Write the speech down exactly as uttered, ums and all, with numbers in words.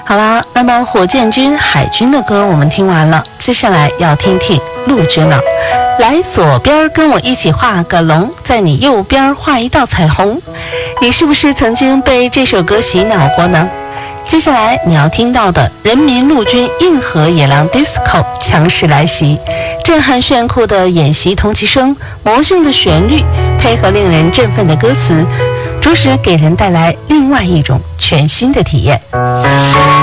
好啦，那么火箭军、海军的歌我们听完了，接下来要听听陆军了。来左边跟我一起画个龙，在你右边画一道彩虹。你是不是曾经被这首歌洗脑过呢？接下来你要听到的人民陆军硬核野狼 disco 强势来袭，震撼炫酷的演习同期声，魔性的旋律，配合令人振奋的歌词，着实给人带来另外一种全新的体验。